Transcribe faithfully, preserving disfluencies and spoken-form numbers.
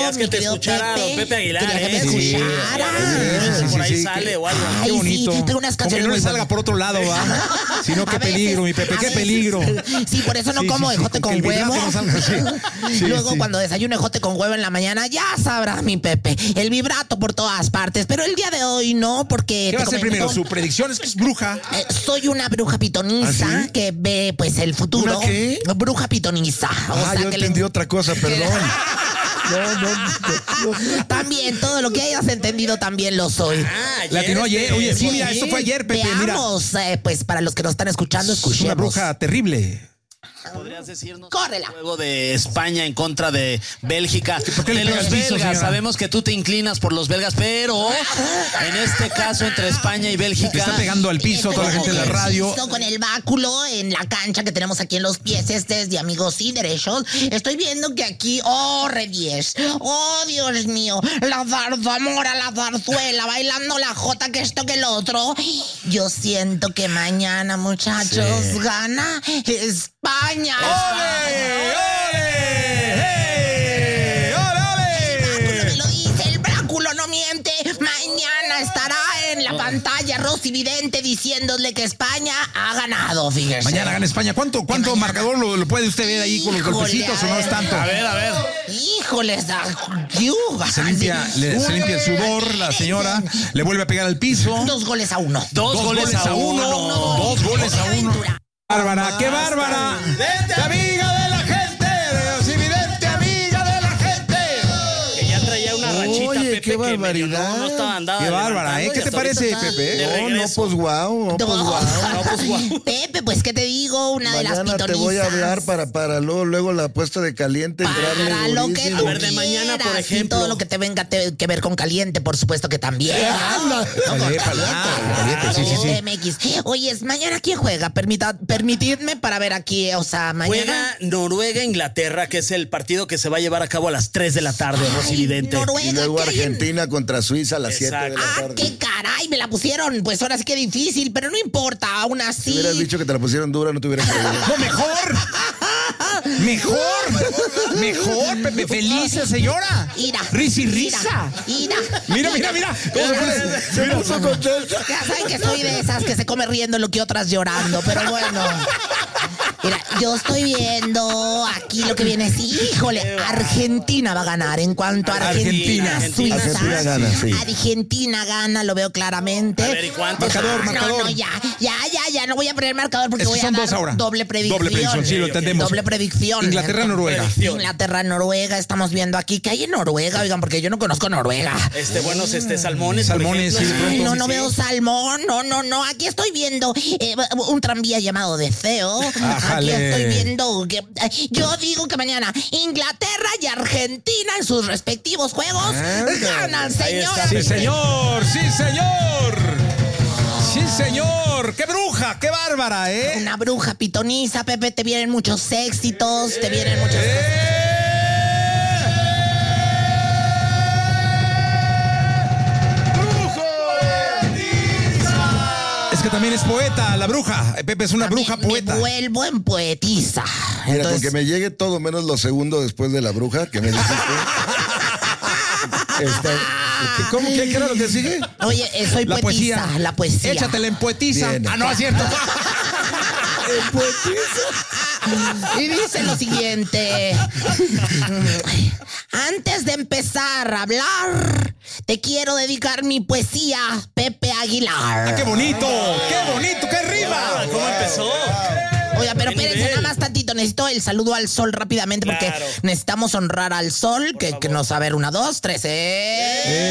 Querías que mi te querido escuchara Pepe. don Pepe Aguilar, Quería que me ¿eh? Sí, escuchara. Sí, por ahí sí, sale que- o algo. Ay, Qué sí, bonito. tengo unas Como que canciones no le muy salga buenas. por otro lado, ¿va? Sino qué A veces, peligro, mi Pepe, a qué veces. peligro. Sí, por eso no Sí, como sí, sí, ejote con con que el huevo. vibrato no salga así. Sí, Luego sí. cuando desayuno ejote con huevo en la mañana, ya sabrá mi Pepe. El vibrato por todas partes. Pero el día de hoy no, porque... ¿Qué te va a hacer comento, primero? Su predicción es que es bruja. eh, soy una bruja pitoniza ¿Ah, sí? que ve pues el futuro. ¿Una qué? Bruja pitoniza. O Ah, sea, yo que le- entendí otra cosa, perdón. No, no, no. También, todo lo que hayas entendido también lo soy. Ah, La atinó ayer. Oye, sí, muy mira, bien. esto fue ayer, Pepe, mira. Veamos, eh, pues para los que nos están escuchando, Es escuchemos. una bruja terrible. ¿Podrías decirnos Córrela. el juego de España en contra de Bélgica? ¿Por qué le De pega los al piso, belgas, señora? sabemos que tú te inclinas por los belgas, pero en este caso entre España y Bélgica... Le está pegando al piso toda la gente de la radio. Estoy con el báculo en la cancha que tenemos aquí en los pies, este es de amigos y derechos. Estoy viendo que aquí, oh, re diez. Oh, Dios mío, la zarzamora, la zarzuela, bailando la jota, que esto, que el otro. Yo siento que mañana, muchachos, Sí. gana España. ¡Ole! ¡Ole! ¡Hey! ¡Ole, Me ole! lo dice, el báculo no miente. Mañana estará en la pantalla Rosy Vidente diciéndole que España ha ganado, fíjese. Mañana gana España. ¿Cuánto, cuánto mañana- marcador lo, lo puede usted ver ahí con los Híjole, golpecitos a o no ver. es tanto? A ver, a ver. Híjoles, ah, yuga. Se limpia, le- se limpia el sudor, la señora le vuelve a pegar al piso. Dos goles a uno. Dos, goles, a uno. Dos goles a uno. Aventura. ¡Bárbara! ¡Qué bárbara! Vidente, amiga de la gente. Sí, vidente, amiga de la gente. Que ya traía una rachita, Oye, Pepe, qué que medio barbaridad. No, no estaba andada Qué bárbara, levantando ¿eh? y ¿Qué te hasta parece, ahorita está Pepe? de No, no, regreso. pues guau, no, pues guau. No, pues guau. Pepe, pues, ¿qué te digo? Una de las Mañana pitonizas. te voy a hablar para, para luego, luego la apuesta de caliente. entrarle Para lo que durísimo. tú A ver, de mañana, por quieras, ejemplo. Y todo lo que te venga te- que ver con caliente, por supuesto que también. Anda. No, con Vale, caliente. ah, caliente, sí, sí, sí. M X. Oye, ¿es mañana quién juega? Permita, permitidme para ver aquí, o sea, mañana. Juega Noruega-Inglaterra, que es el partido que se va a llevar a cabo a las tres de la tarde, Rosy Ay, Vidente. Noruega, Y luego ¿qué hay en- Argentina contra Suiza a las siete de la Ah, tarde. qué caray, me la pusieron. Pues ahora sí que difícil, pero no importa, aún Si así. hubieras dicho que te la pusieron dura, no te hubieras creído. ¡No, mejor! ¡Mejor! ¡Mejor, Pepe! ¡Feliz, señora! Ira. ¡Risa y Ira, risa! Ira. Mira, mira, mira. ¿Cómo se pone? Se puso contenta. Ya saben que soy de esas que se come riendo lo que otras llorando, pero bueno. Mira, yo estoy viendo aquí lo que viene. Sí, híjole, Argentina va a ganar. En cuanto a Argentina, Argentina, Suiza. Argentina gana, sí. Argentina gana, lo veo claramente. A ver, ¿y cuánto? Marcador, Ah, marcador. No, no, ya, ya, ya, ya, no voy a poner marcador porque Es que voy a son dar dos ahora. doble predicción. Doble predicción, sí, lo entendemos. Doble predicción. Inglaterra-Noruega. Inglaterra-Noruega, estamos viendo aquí. ¿Qué hay en Noruega? Oigan, porque yo no conozco Noruega. Este, buenos este, salmones, por Salmones, ejemplo. sí, de Ay, pronto. no, Sí, no sí. veo salmón, no, no, no. Aquí estoy viendo eh, un tranvía llamado Deseo. Aquí Ájale. estoy viendo que eh, yo digo que mañana Inglaterra y Argentina en sus respectivos juegos ganan, señoras. Sí, señor, sí, señor. Sí, señor. ¡Qué bruja! ¡Qué bárbara, eh! Una bruja pitoniza, Pepe, te vienen muchos éxitos, te vienen muchas cosas. ¡Eh! Es que también es poeta, la bruja. Pepe es una bruja Me- me poeta. vuelvo en poetisa. Mira, Entonces, con que me llegue todo menos lo segundo después de la bruja que me dijiste. Está- ¿Cómo? ¿Qué, qué era lo que sigue? oye, eh, soy La poetisa, poesía. la poesía. Échatela en poetisa. Bien. Ah, no, es cierto. Y dice lo siguiente. Antes de empezar a hablar, te quiero dedicar mi poesía, Pepe Aguilar. Ah, ¡Qué bonito! ¡Qué bonito! ¡Qué rima! ¿Cómo empezó? Oiga, pero ¿Qué espérense, nivel? nada más tantito. Necesito el saludo al sol rápidamente porque Claro. necesitamos honrar al sol. Que, que nos, a ver, una, dos, tres. ¿eh?